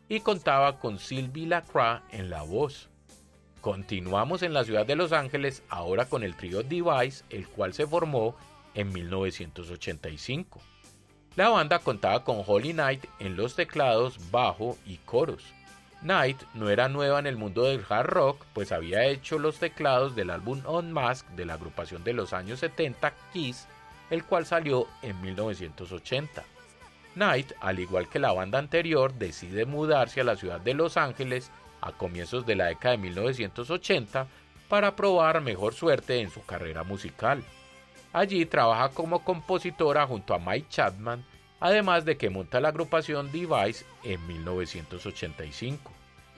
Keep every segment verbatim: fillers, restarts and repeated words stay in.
y contaba con Sylvie Lacroix en la voz. Continuamos en la ciudad de Los Ángeles, ahora con el trío Device, el cual se formó en mil novecientos ochenta y cinco. La banda contaba con Holly Knight en los teclados, bajo y coros. Knight no era nueva en el mundo del hard rock, pues había hecho los teclados del álbum Unmasked de la agrupación de los años setenta Kiss, el cual salió en mil novecientos ochenta. Knight, al igual que la banda anterior, decide mudarse a la ciudad de Los Ángeles a comienzos de la década de mil novecientos ochenta para probar mejor suerte en su carrera musical. Allí trabaja como compositora junto a Mike Chapman, además de que monta la agrupación Device en mil novecientos ochenta y cinco.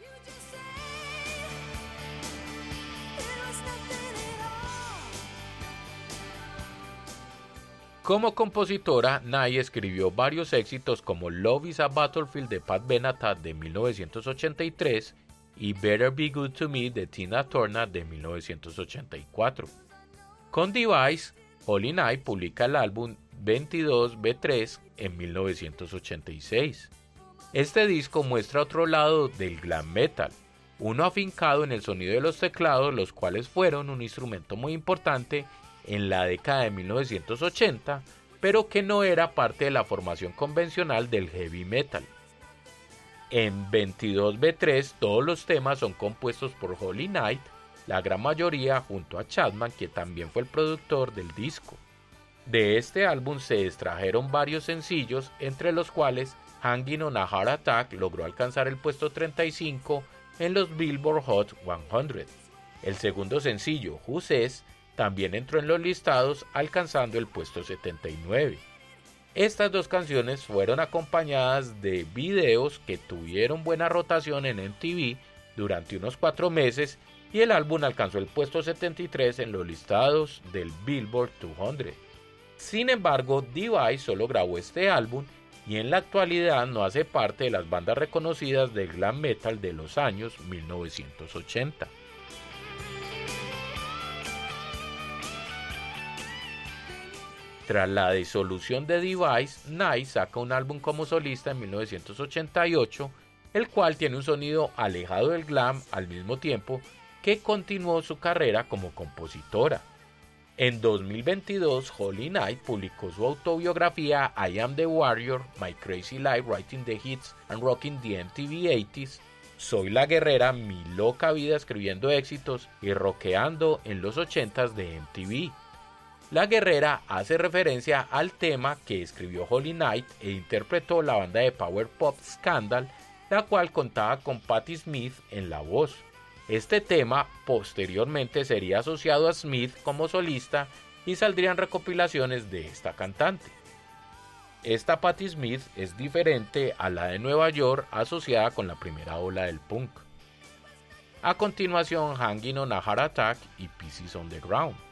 Como compositora, Knight escribió varios éxitos como Love is a Battlefield de Pat Benatar de mil novecientos ochenta y tres y Better Be Good to Me de Tina Turner de mil novecientos ochenta y cuatro. Con Device, Holly Knight publica el álbum veintidós B tres en mil novecientos ochenta y seis. Este disco muestra otro lado del glam metal, uno afincado en el sonido de los teclados, los cuales fueron un instrumento muy importante en la década de mil novecientos ochenta, pero que no era parte de la formación convencional del heavy metal. En veintidós B tres todos los temas son compuestos por Holly Knight, la gran mayoría junto a Chapman, que también fue el productor del disco. De este álbum se extrajeron varios sencillos, entre los cuales Hanging on a Heart Attack logró alcanzar el puesto treinta y cinco en los Billboard Hot cien. El segundo sencillo, Who Says, también entró en los listados, alcanzando el puesto setenta y nueve. Estas dos canciones fueron acompañadas de videos que tuvieron buena rotación en M T V durante unos cuatro meses y el álbum alcanzó el puesto setenta y tres en los listados del Billboard doscientos. Sin embargo, Device solo grabó este álbum y en la actualidad no hace parte de las bandas reconocidas del glam metal de los años mil novecientos ochenta. Tras la disolución de Device, Knight saca un álbum como solista en mil novecientos ochenta y ocho, el cual tiene un sonido alejado del glam al mismo tiempo que continuó su carrera como compositora. En dos mil veintidós, Holly Knight publicó su autobiografía I Am the Warrior, My Crazy Life Writing the Hits and Rocking the M T V ochenta. Soy la guerrera, mi loca vida escribiendo éxitos y rockeando en los ochentas de M T V. La guerrera hace referencia al tema que escribió Holly Knight e interpretó la banda de power pop Scandal, la cual contaba con Patti Smith en la voz. Este tema posteriormente sería asociado a Smith como solista y saldrían recopilaciones de esta cantante. Esta Patti Smith es diferente a la de Nueva York asociada con la primera ola del punk. A continuación, Hanging on a Heart Attack y Pieces on the Ground.